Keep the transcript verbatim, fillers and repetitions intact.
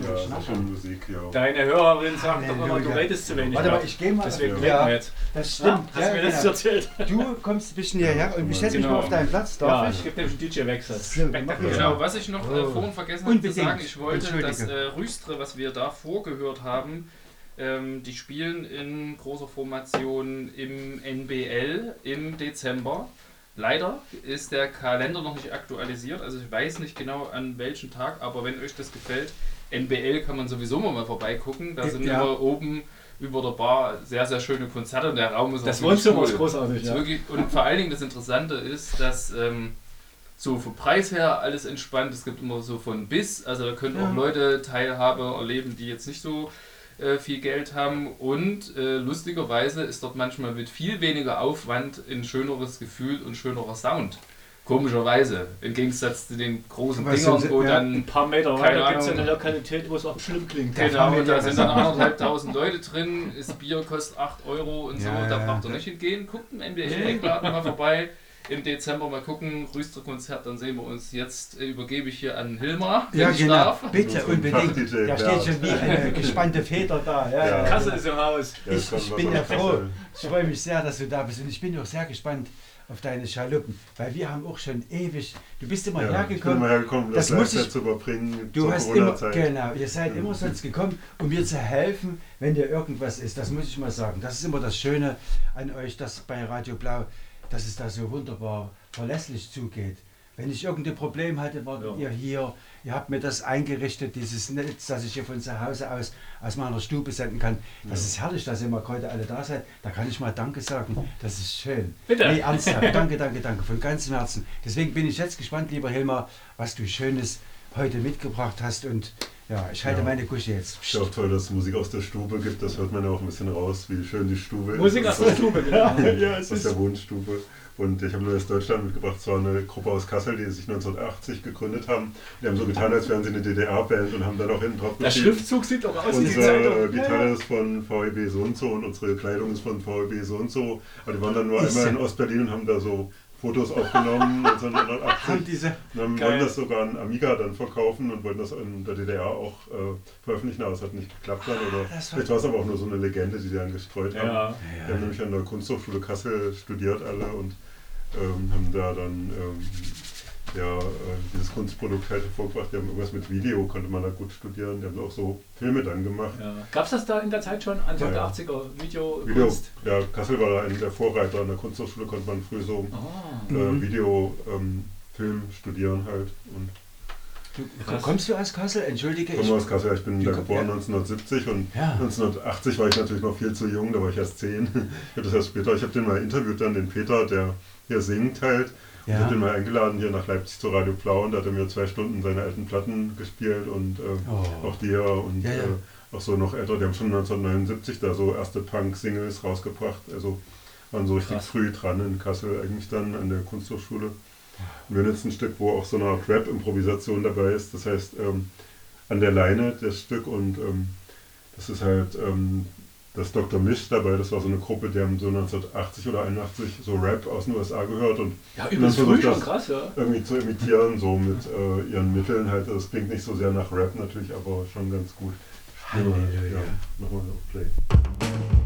Ja, das ist schon Musik, ja. Deine Hörerin sagt doch immer, du redest zu wenig. Warte mal, ich gehe mal. Deswegen ja, reden wir jetzt. Das stimmt. Ja, hast du mir das erzählt? Du kommst ein bisschen hierher und ich setze mich Genau. mal auf deinen Platz, darf Ja, ich? es gibt nämlich einen D J-Wechsel. Spektakulär. Genau, was ich noch äh, Oh. vorhin vergessen habe zu Unbedingt. sagen, ich wollte Entschuldige. das äh, Rüstre, was wir da vorgehört haben, ähm, die spielen in großer Formation im N B L im Dezember. Leider ist der Kalender noch nicht aktualisiert, also ich weiß nicht genau an welchem Tag, aber wenn euch das gefällt, N B L kann man sowieso mal vorbeigucken, da sind Ja. immer oben über der Bar sehr, sehr schöne Konzerte und der Raum ist Das auch wirklich Wohnzimmer cool. ist großartig, Ist ja. wirklich, und vor allen Dingen das Interessante ist, dass ähm, so vom Preis her alles entspannt, es gibt immer so von bis, also da können Ja. auch Leute Teilhabe erleben, die jetzt nicht so äh, viel Geld haben und äh, lustigerweise ist dort manchmal mit viel weniger Aufwand ein schöneres Gefühl und schönerer Sound. Komischerweise, im Gegensatz zu den großen Was Dingern, sind- wo ja. dann Ein paar Meter Keine weiter gibt es Ahnung. eine Lokalität, wo es auch schlimm klingt. genau, und da familiäre sind dann Sound. anderthalbtausend Leute drin, das Bier kostet acht Euro und so, Ja, da ja. braucht ihr nicht hingehen. Guckt im N B L-Eckladen mal vorbei. Im Dezember mal gucken, Rüster-Konzert, dann sehen wir uns. Jetzt äh, übergebe ich hier an Hilmar, wenn Ja, ich genau. darf. Bitte, So ein unbedingt. Fach-D J, Da ja. steht schon wie eine gespannte Feder da. Ja, Ja. ja. Kasse ist im Haus. Ja, Ich, kann ich was bin auch ja froh. passieren. Ich freue mich sehr, dass du da bist und ich bin auch sehr gespannt auf deine Schaluppen, weil wir haben auch schon ewig, du bist immer Ja, ich bin hergekommen. mal hergekommen, um das, Das muss Live-Set ich- zu überbringen Du zur hast immer, Corona-Zeit. genau, ihr seid immer sonst gekommen, um mir zu helfen, wenn dir irgendwas ist. Das muss ich mal sagen. Das ist immer das Schöne an euch, dass bei Radio Blau, dass es da so wunderbar verlässlich zugeht. Wenn ich irgendein Problem hatte, wart Ja. ihr hier, ihr habt mir das eingerichtet, dieses Netz, das ich hier von zu Hause aus, aus meiner Stube senden kann. Das Ja. ist herrlich, dass ihr mal heute alle da seid. Da kann ich mal Danke sagen. Das ist schön. Bitte. Nee, ernsthaft. Danke, danke, danke. Von ganzem Herzen. Deswegen bin ich jetzt gespannt, lieber Hilmar, was du Schönes heute mitgebracht hast. Und ja, ich halte Ja. meine Kusche jetzt. Ist ja auch toll, dass es Musik aus der Stube gibt. Das hört man ja auch ein bisschen raus, wie schön die Stube Musik ist. aus der Stube, genau. Ja, es Aus ist der Wohnstube. Und ich habe nur aus Deutschland mitgebracht, es war eine Gruppe aus Kassel, die sich neunzehnhundertachtzig gegründet haben. Die haben so getan, als wären sie eine D D R-Band und haben dann auch hinten drauf Der geschrieben, Schriftzug sieht doch aus wie die unsere Zeitung. Gitarre ist von V E B so und so und unsere Kleidung ist von V E B so und so. Aber die waren dann nur Ist einmal ja- in Ostberlin und haben da so Fotos aufgenommen haben neunzehnhundertachtzig. diese. Und dann Geil. wollten das sogar an Amiga dann verkaufen und wollten das in der D D R auch äh, veröffentlichen, aber es hat nicht geklappt dann. Oder Das war- vielleicht war es aber auch nur so eine Legende, die die dann gestreut haben. Ja. Die haben nämlich an der Kunsthochschule Kassel studiert alle und ähm, haben da dann ähm, ja, äh, dieses Kunstprodukt halt hervorgebracht. Die haben irgendwas mit Video, konnte man da gut studieren. Die haben auch so Filme dann gemacht. Ja. Gab es das da in der Zeit schon, Anfang Ja, ja. der achtziger, Video, Video, Kunst? ja, Kassel war da einer der Vorreiter. An der Kunsthochschule konnte man früh so Ah. äh, Mhm. Video, ähm, Film studieren halt. Und Du, Krass. kommst du aus Kassel? Entschuldige. ich komme aus Kassel, ich bin Die da kommt- geboren ja. neunzehnhundertsiebzig und Ja. neunzehnhundertachtzig war ich natürlich noch viel zu jung, da war ich erst zehn. Ich habe das erst später, ich habe den mal interviewt, dann den Peter, der hier singt halt. Ich Ja. habe den mal eingeladen hier nach Leipzig zu Radio Blau und da hat er mir zwei Stunden seine alten Platten gespielt und äh, Oh. auch die hier und Ja, ja. Äh, auch so noch älter, die haben schon neunzehnhundertneunundsiebzig da so erste Punk-Singles rausgebracht, also waren so richtig Krass. früh dran in Kassel eigentlich dann an der Kunsthochschule. Und wir haben jetzt ein Stück, wo auch so eine Art Rap-Improvisation dabei ist, das heißt ähm, an der Leine das Stück und ähm, das ist halt ähm, das Doktor Misch dabei, das war so eine Gruppe, die haben so neunzehnhundertachtzig oder einundachtzig so Rap aus den U S A gehört und Ja, Und übelst dann früh versucht schon, das krass, ja. irgendwie zu imitieren, so mit äh, ihren Mitteln halt. Das klingt nicht so sehr nach Rap natürlich, aber schon ganz gut. Halleluja. Ja, machen wir noch Play.